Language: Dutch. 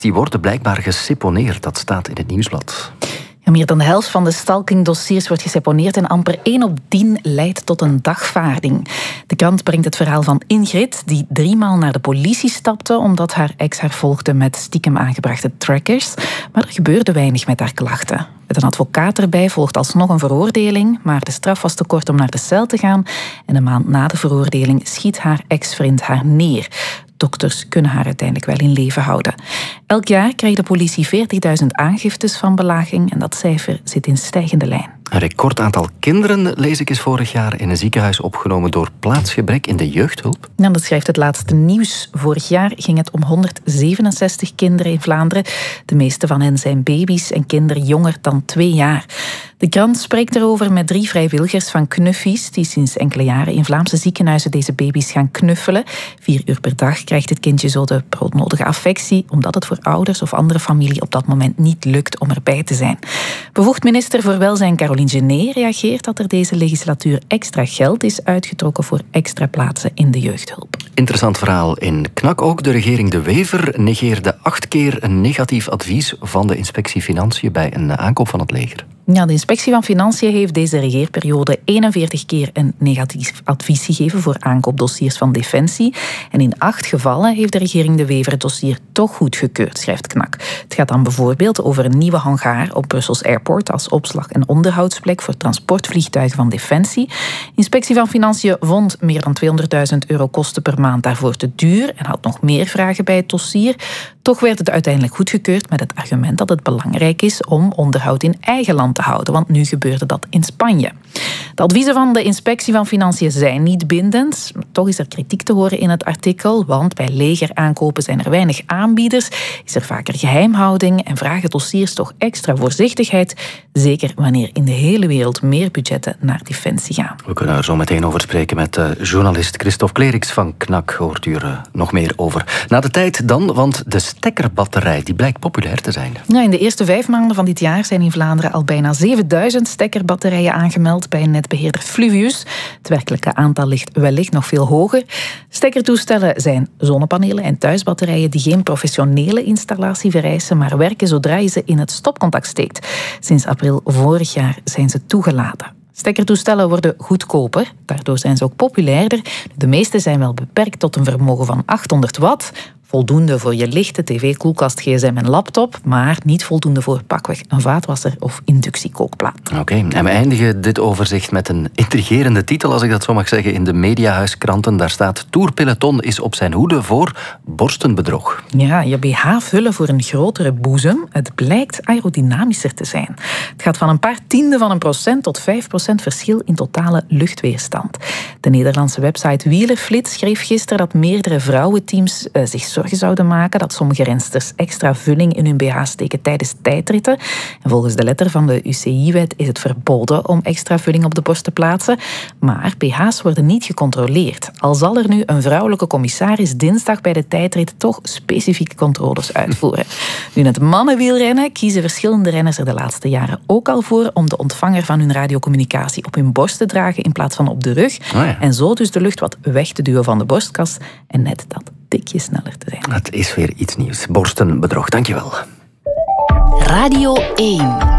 die worden blijkbaar geseponeerd. Dat staat in het Nieuwsblad. Ja, meer dan de helft van de stalkingdossiers wordt geseponeerd en amper 1 op 10 leidt tot een dagvaarding. De krant brengt het verhaal van Ingrid, die 3 maal naar de politie stapte omdat haar ex haar volgde met stiekem aangebrachte trackers. Maar er gebeurde weinig met haar klachten. Met een advocaat erbij volgt alsnog een veroordeling, maar de straf was te kort om naar de cel te gaan. En een maand na de veroordeling schiet haar ex-vriend haar neer. Dokters kunnen haar uiteindelijk wel in leven houden. Elk jaar krijgt de politie 40.000 aangiftes van belaging en dat cijfer zit in stijgende lijn. Een record aantal kinderen, lees ik, is vorig jaar in een ziekenhuis opgenomen door plaatsgebrek in de jeugdhulp. Ja, dat schrijft het laatste nieuws. Vorig jaar ging het om 167 kinderen in Vlaanderen. De meeste van hen zijn baby's en kinderen jonger dan 2 jaar. De krant spreekt erover met 3 vrijwilligers van Knuffies, die sinds enkele jaren in Vlaamse ziekenhuizen deze baby's gaan knuffelen. 4 uur per dag krijgt het kindje zo de broodnodige affectie, omdat het voor ouders of andere familie op dat moment niet lukt om erbij te zijn. Bevoegd minister voor Welzijn Caroline Genet reageert dat er deze legislatuur extra geld is uitgetrokken voor extra plaatsen in de jeugdhulp. Interessant verhaal in Knak ook. De regering De Wever negeerde 8 keer een negatief advies van de inspectie Financiën bij een aankoop van het leger. Ja, de inspectie van Financiën heeft deze regeerperiode 41 keer een negatief advies gegeven voor aankoopdossiers van Defensie. En in 8 gevallen heeft de regering De Wever het dossier toch goedgekeurd, schrijft Knak. Het gaat dan bijvoorbeeld over een nieuwe hangar op Brussels Airport als opslag- en onderhoudsplek voor transportvliegtuigen van Defensie. De inspectie van Financiën vond meer dan €200.000 kosten per maand daarvoor te duur en had nog meer vragen bij het dossier. Toch werd het uiteindelijk goedgekeurd met het argument dat het belangrijk is om onderhoud in eigen land te houden, want nu gebeurde dat in Spanje. De adviezen van de inspectie van Financiën zijn niet bindend. Toch is er kritiek te horen in het artikel, want bij legeraankopen zijn er weinig aanbieders, is er vaker geheimhouding en vragen dossiers toch extra voorzichtigheid, zeker wanneer in de hele wereld meer budgetten naar defensie gaan. We kunnen er zo meteen over spreken met journalist Christophe Cleriks van Knak. Hoort u er nog meer over. Na de tijd dan, want de stekkerbatterij die blijkt populair te zijn. Ja, in de eerste 5 maanden van dit jaar zijn in Vlaanderen al bijna 7000 stekkerbatterijen aangemeld bij netbeheerder Fluvius. Het werkelijke aantal ligt wellicht nog veel hoger. Stekkertoestellen zijn zonnepanelen en thuisbatterijen die geen professionele installatie vereisen, maar werken zodra je ze in het stopcontact steekt. Sinds april vorig jaar zijn ze toegelaten. Stekkertoestellen worden goedkoper, daardoor zijn ze ook populairder. De meeste zijn wel beperkt tot een vermogen van 800 watt. Voldoende voor je lichte tv, koelkast, gsm en laptop, maar niet voldoende voor pakweg een vaatwasser of inductiekookplaat. Oké, en we eindigen dit overzicht met een intrigerende titel, als ik dat zo mag zeggen, in de Mediahuiskranten. Daar staat: Tourpeloton is op zijn hoede voor borstenbedrog. Ja, je BH vullen voor een grotere boezem. Het blijkt aerodynamischer te zijn. Het gaat van een paar tienden van een procent tot 5% verschil in totale luchtweerstand. De Nederlandse website Wielerflits schreef gisteren dat meerdere vrouwenteams zich zorgen zouden maken dat sommige rensters extra vulling in hun BH steken tijdens tijdritten. En volgens de letter van de UCI-wet is het verboden om extra vulling op de borst te plaatsen. Maar BH's worden niet gecontroleerd. Al zal er nu een vrouwelijke commissaris dinsdag bij de tijdrit toch specifieke controles uitvoeren. Nu in het mannenwielrennen kiezen verschillende renners er de laatste jaren ook al voor om de ontvanger van hun radiocommunicatie op hun borst te dragen in plaats van op de rug. Oh ja. En zo dus de lucht wat weg te duwen van de borstkas en net dat tikje sneller te zijn. Het is weer iets nieuws. Borstenbedrog, dankjewel. Radio 1.